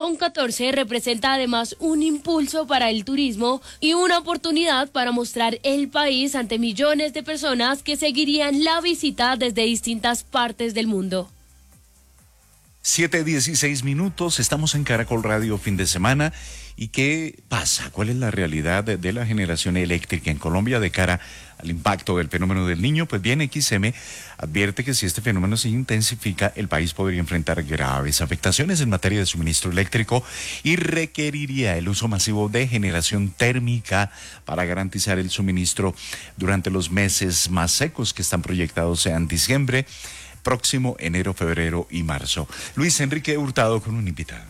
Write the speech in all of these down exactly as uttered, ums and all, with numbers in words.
iPhone catorce representa además un impulso para el turismo y una oportunidad para mostrar el país ante millones de personas que seguirían la visita desde distintas partes del mundo. siete dieciséis minutos, estamos en Caracol Radio fin de semana. ¿Y qué pasa? ¿Cuál es la realidad de, de la generación eléctrica en Colombia de cara al impacto del fenómeno del Niño? Pues bien, X M advierte que si este fenómeno se intensifica, el país podría enfrentar graves afectaciones en materia de suministro eléctrico y requeriría el uso masivo de generación térmica para garantizar el suministro durante los meses más secos que están proyectados en diciembre, próximo enero, febrero y marzo. Luis Enrique Hurtado con un invitado.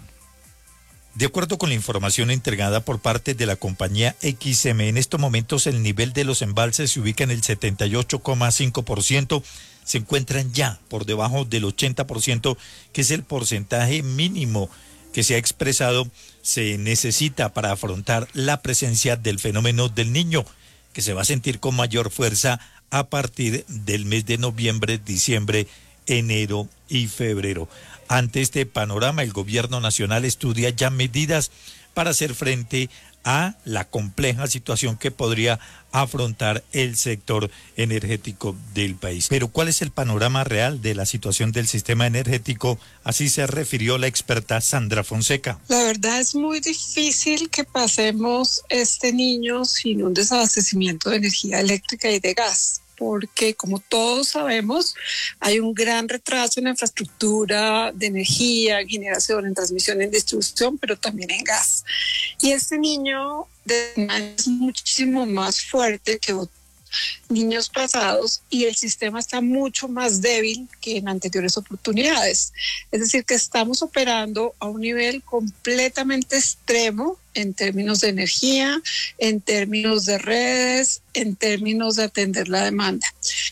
De acuerdo con la información entregada por parte de la compañía X M, en estos momentos el nivel de los embalses se ubica en el setenta y ocho coma cinco por ciento, se encuentran ya por debajo del ochenta por ciento, que es el porcentaje mínimo que se ha expresado, se necesita para afrontar la presencia del fenómeno del Niño, que se va a sentir con mayor fuerza a partir del mes de noviembre, diciembre, enero y febrero. Ante este panorama, el gobierno nacional estudia ya medidas para hacer frente a la compleja situación que podría afrontar el sector energético del país. Pero ¿cuál es el panorama real de la situación del sistema energético? Así se refirió la experta Sandra Fonseca. La verdad es muy difícil que pasemos este Niño sin un desabastecimiento de energía eléctrica y de gas, porque como todos sabemos, hay un gran retraso en la infraestructura de energía, en generación, en transmisión, en distribución, pero también en gas. Y este niño de es muchísimo más fuerte que otros niños pasados y el sistema está mucho más débil que en anteriores oportunidades. Es decir, que estamos operando a un nivel completamente extremo en términos de energía, en términos de redes, en términos de atender la demanda.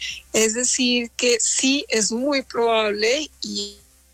Es decir, que sí es muy probable y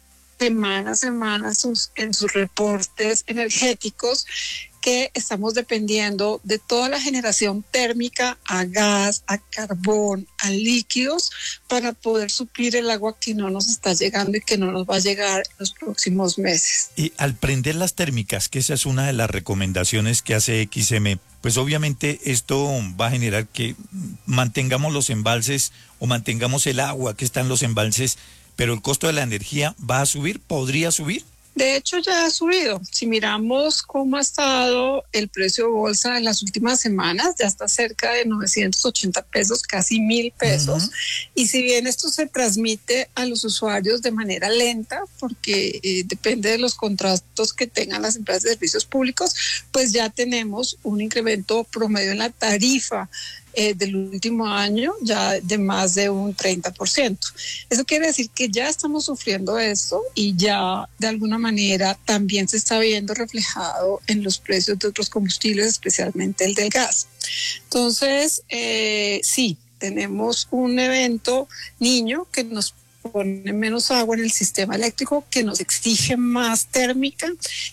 semana a semana sus, en sus reportes energéticos que estamos dependiendo de toda la generación térmica a gas, a carbón, a líquidos para poder suplir el agua que no nos está llegando y que no nos va a llegar en los próximos meses. Y al prender las térmicas, que esa es una de las recomendaciones que hace X M, pues obviamente esto va a generar que mantengamos los embalses o mantengamos el agua que está en los embalses, pero el costo de la energía va a subir, podría subir. De hecho, ya ha subido. Si miramos cómo ha estado el precio de bolsa en las últimas semanas, ya está cerca de novecientos ochenta pesos, casi mil pesos. Uh-huh. Y si bien esto se transmite a los usuarios de manera lenta, porque eh, depende de los contratos que tengan las empresas de servicios públicos, pues ya tenemos un incremento promedio en la tarifa Eh, del último año ya de más de un treinta por ciento. Eso quiere decir que ya estamos sufriendo esto y ya de alguna manera también se está viendo reflejado en los precios de otros combustibles, especialmente el del gas. Entonces, eh, sí, tenemos un evento Niño que nos pone menos agua en el sistema eléctrico, que nos exige más térmica.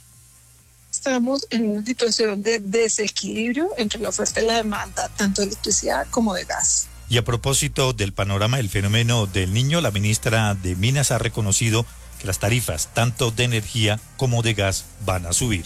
Estamos en una situación de desequilibrio entre la oferta y la demanda, tanto de electricidad como de gas. Y a propósito del panorama del fenómeno del Niño, la ministra de Minas ha reconocido que las tarifas, tanto de energía como de gas, van a subir.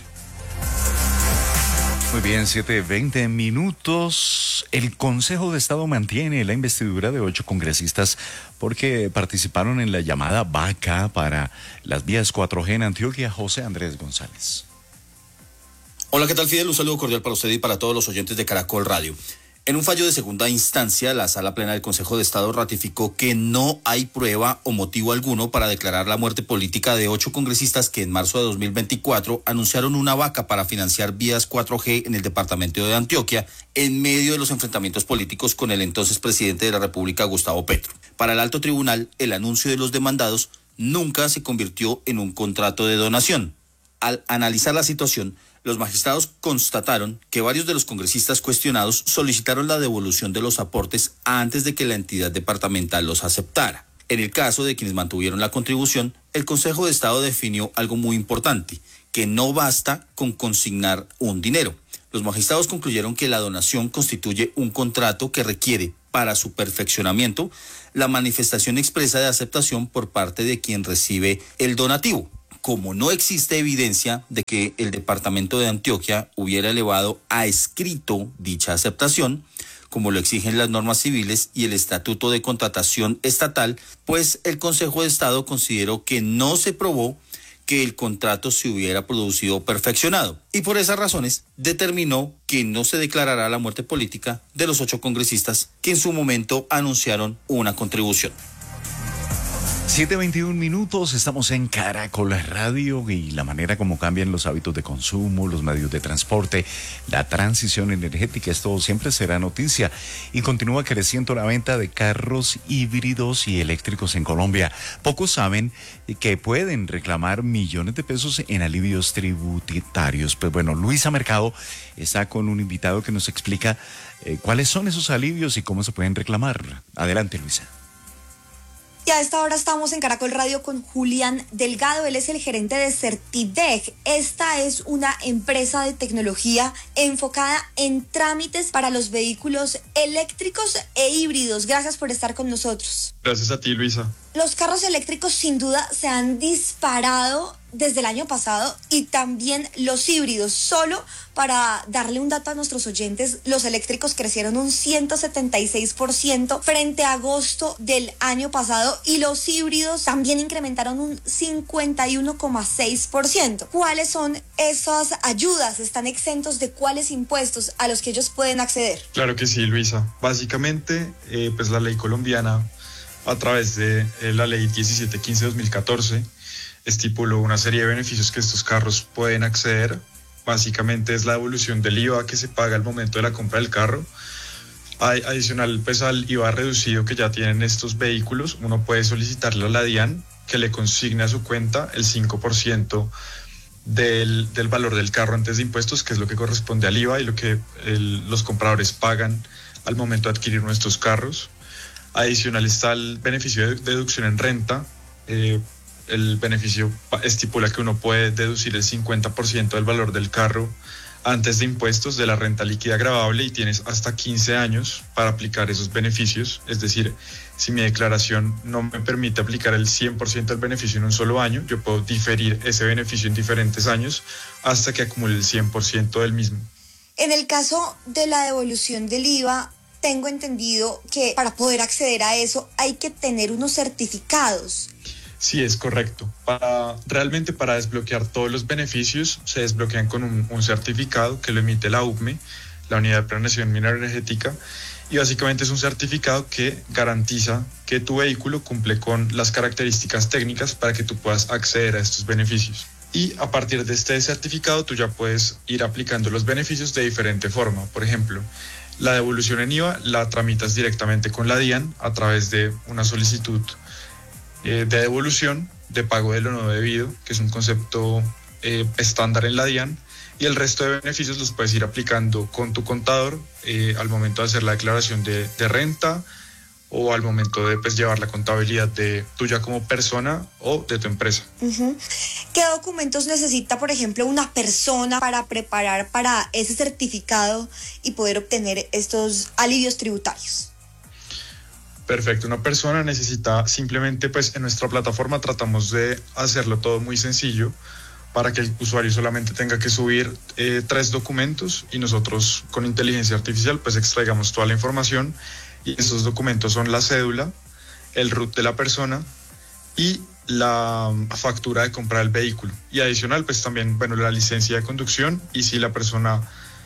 Muy bien, siete veinte minutos. El Consejo de Estado mantiene la investidura de ocho congresistas porque participaron en la llamada vaca para las vías cuatro G en Antioquia. José Andrés González. Hola, ¿qué tal, Fidel? Un saludo cordial para usted y para todos los oyentes de Caracol Radio. En un fallo de segunda instancia, la Sala Plena del Consejo de Estado ratificó que no hay prueba o motivo alguno para declarar la muerte política de ocho congresistas que en marzo de dos mil veinticuatro anunciaron una vaca para financiar vías cuatro G en el departamento de Antioquia en medio de los enfrentamientos políticos con el entonces presidente de la República, Gustavo Petro. Para el alto tribunal, el anuncio de los demandados nunca se convirtió en un contrato de donación. Al analizar la situación, los magistrados constataron que varios de los congresistas cuestionados solicitaron la devolución de los aportes antes de que la entidad departamental los aceptara. En el caso de quienes mantuvieron la contribución, el Consejo de Estado definió algo muy importante, que no basta con consignar un dinero. Los magistrados concluyeron que la donación constituye un contrato que requiere, para su perfeccionamiento, la manifestación expresa de aceptación por parte de quien recibe el donativo. como no existe evidencia de que el departamento de Antioquia hubiera elevado a escrito dicha aceptación, como lo exigen las normas civiles y el Estatuto de Contratación Estatal, pues el Consejo de Estado consideró que no se probó que el contrato se hubiera producido perfeccionado y por esas razones determinó que no se declarará la muerte política de los ocho congresistas que en su momento anunciaron una contribución. siete veintiún minutos, estamos en Caracol Radio y la manera como cambian los hábitos de consumo, los medios de transporte, la transición energética, esto siempre será noticia y continúa creciendo la venta de carros híbridos y eléctricos en Colombia. Pocos saben que pueden reclamar millones de pesos en alivios tributarios. Pues bueno, Luisa Mercado está con un invitado que nos explica eh, cuáles son esos alivios y cómo se pueden reclamar. Adelante, Luisa. Y a esta hora estamos en Caracol Radio con Julián Delgado, él es el gerente de Certidec. Esta es una empresa de tecnología enfocada en trámites para los vehículos eléctricos e híbridos. Gracias por estar con nosotros. Gracias a ti, Luisa. Los carros eléctricos sin duda se han disparado desde el año pasado y también los híbridos. Solo para darle un dato a nuestros oyentes, los eléctricos crecieron un ciento setenta y seis por ciento frente a agosto del año pasado y los híbridos también incrementaron un cincuenta y uno coma seis por ciento. ¿Cuáles son esas ayudas? ¿Están exentos de cuáles impuestos a los que ellos pueden acceder? Claro que sí, Luisa. Básicamente, eh, pues la ley colombiana, a través de eh, la ley diecisiete quince dos mil catorce, estipuló una serie de beneficios que estos carros pueden acceder. Básicamente es la devolución del I V A que se paga al momento de la compra del carro. Hay, adicional pues al I V A reducido que ya tienen estos vehículos, uno puede solicitarle a la DIAN que le consigne a su cuenta el cinco por ciento del, del valor del carro antes de impuestos, que es lo que corresponde al I V A y lo que el, los compradores pagan al momento de adquirir nuestros carros. Adicional está el beneficio de deducción en renta. Eh, el beneficio estipula que uno puede deducir el cincuenta por ciento del valor del carro antes de impuestos de la renta líquida gravable y tienes hasta quince años para aplicar esos beneficios. Es decir, si mi declaración no me permite aplicar el cien por ciento del beneficio en un solo año, yo puedo diferir ese beneficio en diferentes años hasta que acumule el cien por ciento del mismo. En el caso de la devolución del I V A, tengo entendido que para poder acceder a eso hay que tener unos certificados. Sí, es correcto. Para, realmente para desbloquear todos los beneficios se desbloquean con un, un certificado que lo emite la U P M E, la Unidad de Planeación Minera Energética, y básicamente es un certificado que garantiza que tu vehículo cumple con las características técnicas para que tú puedas acceder a estos beneficios. Y a partir de este certificado tú ya puedes ir aplicando los beneficios de diferente forma. Por ejemplo, la devolución en I V A la tramitas directamente con la DIAN a través de una solicitud eh, de devolución de pago de lo no debido, que es un concepto eh, estándar en la DIAN, y el resto de beneficios los puedes ir aplicando con tu contador eh, al momento de hacer la declaración de, de renta o al momento de pues, llevar la contabilidad de tuya como persona o de tu empresa. Uh-huh. ¿Qué documentos necesita, por ejemplo, una persona para preparar para ese certificado y poder obtener estos alivios tributarios? Perfecto, una persona necesita simplemente, pues en nuestra plataforma tratamos de hacerlo todo muy sencillo para que el usuario solamente tenga que subir eh, tres documentos y nosotros con inteligencia artificial pues extraigamos toda la información. Y esos documentos son la cédula, el R U T de la persona y la factura de compra del vehículo. Y adicional, pues también, bueno, la licencia de conducción y si la persona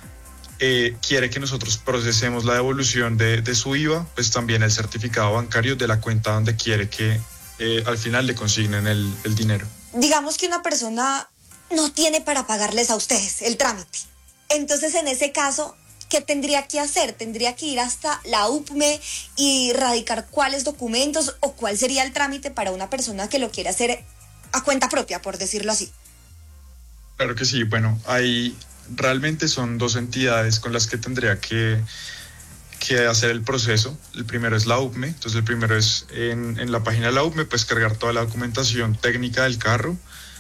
eh, quiere que nosotros procesemos la devolución de, de su I V A, pues también el certificado bancario de la cuenta donde quiere que eh, al final le consignen el, el dinero. Digamos que una persona no tiene para pagarles a ustedes el trámite. Entonces, en ese caso, ¿qué tendría que hacer? ¿Tendría que ir hasta la U P M E y radicar cuáles documentos o cuál sería el trámite para una persona que lo quiera hacer a cuenta propia, por decirlo así? Claro que sí. Bueno, hay realmente son dos entidades con las que tendría que, que hacer el proceso. El primero es la U P M E. Entonces el primero es en, en la página de la U P M E, pues cargar toda la documentación técnica del carro.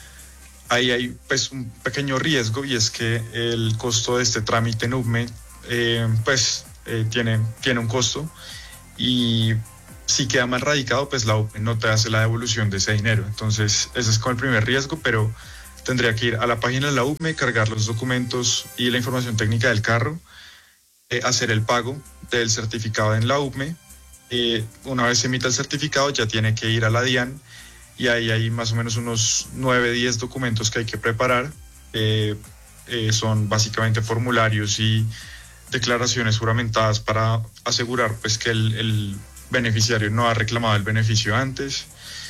Ahí hay pues un pequeño riesgo y es que el costo de este trámite en U P M E Eh, pues eh, tiene, tiene un costo y Si queda mal radicado, pues la U M E no te hace la devolución de ese dinero. Entonces, ese es como el primer riesgo, pero tendría que ir a la página de la U M E, cargar los documentos y la información técnica del carro, eh, hacer el pago del certificado en la U M E. Eh, una vez se emita el certificado, ya tiene que ir a la DIAN y ahí hay más o menos unos nueve, diez documentos que hay que preparar. Eh, eh, son básicamente formularios y declaraciones juramentadas para asegurar pues que el, el beneficiario no ha reclamado el beneficio antes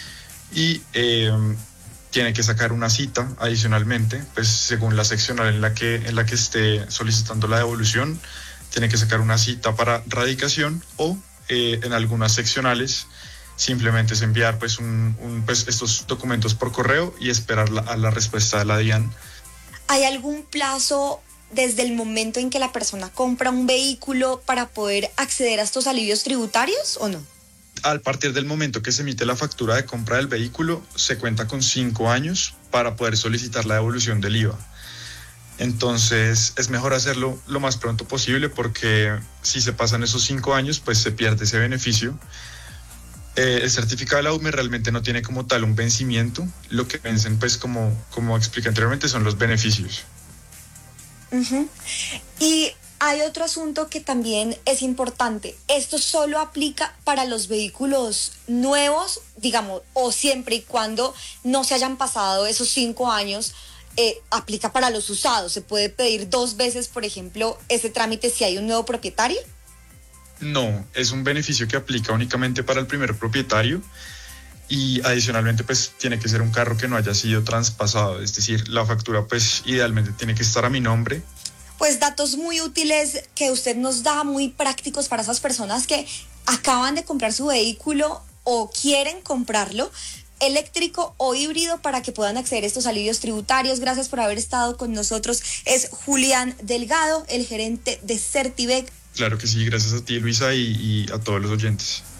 y eh, tiene que sacar una cita adicionalmente, pues según la seccional en la que, en la que esté solicitando la devolución, tiene que sacar una cita para radicación o eh, en algunas seccionales simplemente es enviar pues, un, un, pues estos documentos por correo y esperar la, a la respuesta de la DIAN. ¿Hay algún plazo desde el momento en que la persona compra un vehículo para poder acceder a estos alivios tributarios o no? A partir del momento que se emite la factura de compra del vehículo, se cuenta con cinco años para poder solicitar la devolución del I V A. Entonces, es mejor hacerlo lo más pronto posible porque si se pasan esos cinco años, pues se pierde ese beneficio. Eh, el certificado de la U M E realmente no tiene como tal un vencimiento. Lo que vencen, pues como, como expliqué anteriormente, son los beneficios. Uh-huh. Y hay otro asunto que también es importante. ¿Esto solo aplica para los vehículos nuevos, digamos, o siempre y cuando no se hayan pasado esos cinco años, eh, aplica para los usados? ¿Se puede pedir dos veces, por ejemplo, ese trámite si hay un nuevo propietario? No, es un beneficio que aplica únicamente para el primer propietario y adicionalmente pues tiene que ser un carro que no haya sido traspasado, es decir, la factura pues idealmente tiene que estar a mi nombre. Pues datos muy útiles que usted nos da, muy prácticos para esas personas que acaban de comprar su vehículo o quieren comprarlo, eléctrico o híbrido, para que puedan acceder a estos alivios tributarios. Gracias por haber estado con nosotros. Es Julián Delgado, el gerente de Certibec. Claro que sí, gracias a ti, Luisa, y, y a todos los oyentes.